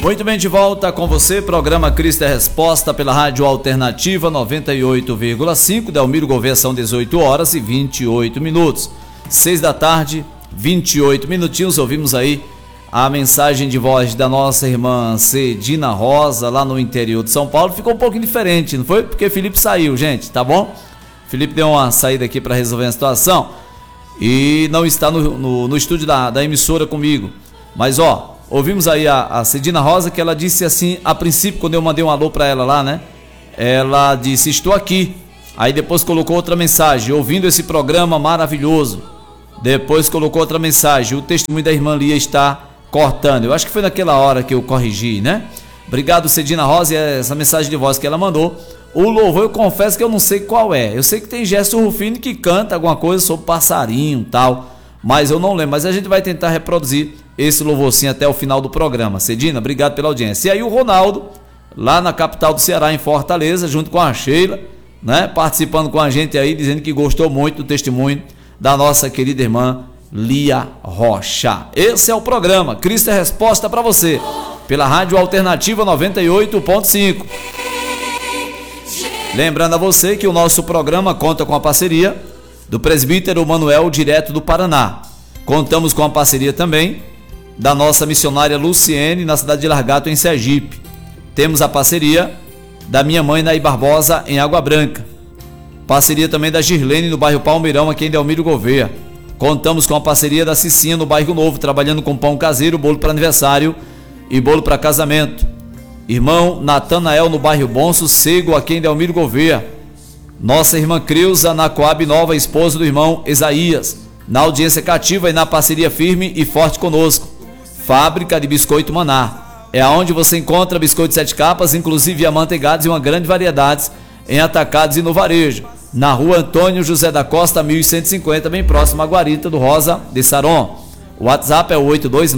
Muito bem, de volta com você, programa Cristo é Resposta pela Rádio Alternativa 98,5, Delmiro Gouveia, são 18 horas e 28 minutos. 6 da tarde, 28 minutinhos, ouvimos aí a mensagem de voz da nossa irmã Cedina Rosa, lá no interior de São Paulo. Ficou um pouquinho diferente, não foi? Porque Felipe saiu, gente, tá bom? Felipe deu uma saída aqui para resolver a situação e não está no estúdio da emissora comigo. Mas ó, ouvimos aí a Cedina Rosa, que ela disse assim, a princípio, quando eu mandei um alô para ela lá, né? Ela disse, estou aqui. Aí depois colocou outra mensagem, ouvindo esse programa maravilhoso. Depois colocou outra mensagem, o testemunho da irmã Lia está cortando. Eu acho que foi naquela hora que eu corrigi, né? Obrigado, Cedina Rosa, e essa mensagem de voz que ela mandou. O louvor, eu confesso que eu não sei qual é. Eu sei que tem Gerson Rufino que canta alguma coisa sobre passarinho e tal, mas eu não lembro. Mas a gente vai tentar reproduzir esse louvorzinho até o final do programa. Cedina, obrigado pela audiência. E aí o Ronaldo, lá na capital do Ceará, em Fortaleza, junto com a Sheila, né, participando com a gente aí, dizendo que gostou muito do testemunho da nossa querida irmã Lia Rocha. Esse é o programa Cristo é Resposta para você, pela Rádio Alternativa 98,5. Lembrando a você que o nosso programa conta com a parceria do presbítero Manuel, direto do Paraná. Contamos com a parceria também da nossa missionária Luciene, na cidade de Largato, em Sergipe. Temos a parceria da minha mãe, Naí Barbosa, em Água Branca. Parceria também da Girlene, no bairro Palmeirão, aqui em Delmiro Gouveia. Contamos com a parceria da Cicinha, no bairro Novo, trabalhando com pão caseiro, bolo para aniversário e bolo para casamento. Irmão Natanael, no bairro Bom Sossego, aqui em Delmiro Gouveia. Nossa irmã Creuza, na Coab Nova, esposa do irmão Isaías, na audiência cativa e na parceria firme e forte conosco. Fábrica de Biscoito Maná, é onde você encontra biscoito 7 capas, inclusive amanteigados e uma grande variedade em atacados e no varejo, na rua Antônio José da Costa, 1150, bem próximo à Guarita do Rosa de Saron. O WhatsApp é o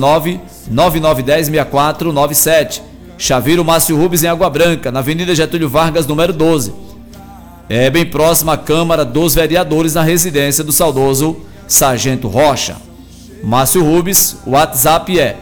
829-9910-6497. Chaveiro Márcio Rubens, em Água Branca, na Avenida Getúlio Vargas, número 12. É bem próximo à Câmara dos Vereadores, na residência do saudoso Sargento Rocha. Márcio Rubens, o WhatsApp é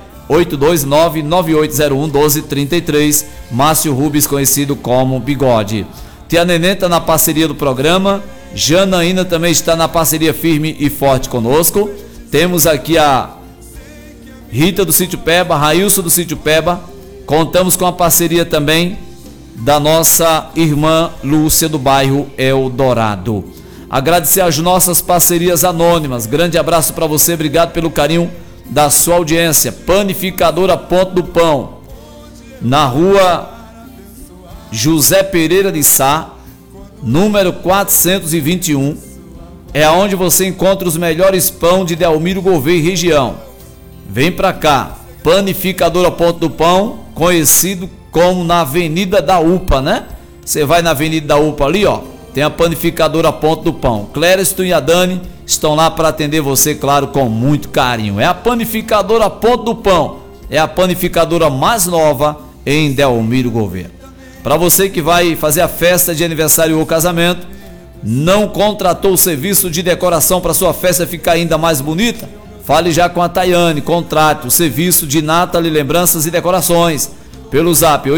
829-9801-1233. Márcio Rubens, conhecido como Bigode. Tia Nenê está na parceria do programa. Janaína também está na parceria firme e forte conosco. Temos aqui a Rita do Sítio Peba, Railson do Sítio Peba. Contamos com a parceria também da nossa irmã Lúcia, do bairro Eldorado. Agradecer as nossas parcerias anônimas. Grande abraço para você, obrigado pelo carinho da sua audiência. Panificadora Ponto do Pão, na rua José Pereira de Sá, número 421. É onde você encontra os melhores pão de Delmiro Gouveia e região. Vem pra cá, Panificadora Ponto do Pão, conhecido como na Avenida da UPA, né? Você vai na Avenida da UPA ali, ó, tem a Panificadora Ponto do Pão. Clériston e a Dani estão lá para atender você, claro, com muito carinho. É a Panificadora Ponto do Pão, é a panificadora mais nova em Delmiro Gouveia. Para você que vai fazer a festa de aniversário ou casamento, não contratou o serviço de decoração para sua festa ficar ainda mais bonita? Fale já com a Tayane, contrate o serviço de Nathalie Lembranças e Decorações pelo zap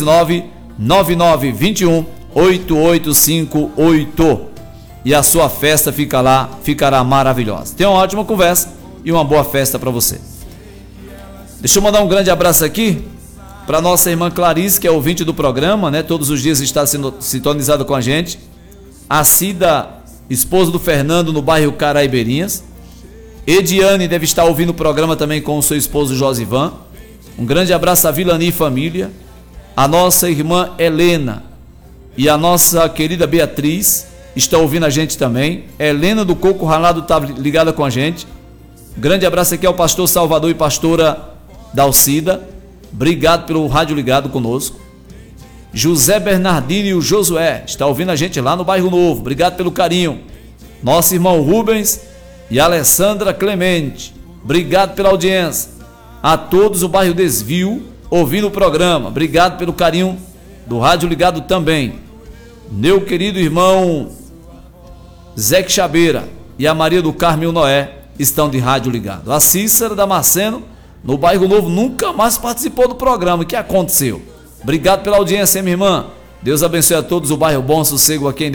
829-9921-8858 e a sua festa ficará maravilhosa. Tenha uma ótima conversa e uma boa festa para você. Deixa eu mandar um grande abraço aqui para nossa irmã Clarice, que é ouvinte do programa, né? Todos os dias está sendo sintonizada com a gente. A Cida, esposa do Fernando, no bairro Caraibeirinhas. Ediane deve estar ouvindo o programa também com o seu esposo Josivan. Um grande abraço a Vilani e família. A nossa irmã Helena e a nossa querida Beatriz estão ouvindo a gente também. Helena do Coco Ralado está ligada com a gente. Grande abraço aqui ao pastor Salvador e pastora Dalcida. Obrigado pelo rádio ligado conosco. José Bernardino e o Josué está ouvindo a gente lá no bairro Novo. Obrigado pelo carinho. Nosso irmão Rubens e Alessandra Clemente, obrigado pela audiência. A todos o bairro Desvio ouvindo o programa, obrigado pelo carinho do rádio ligado também. Meu querido irmão Zé Chabeira e a Maria do Carmo Noé estão de rádio ligado. A Cícera Damasceno no Bairro Novo, nunca mais participou do programa. O que aconteceu? Obrigado pela audiência, minha irmã. Deus abençoe a todos. O Bairro Bom Sossego aqui em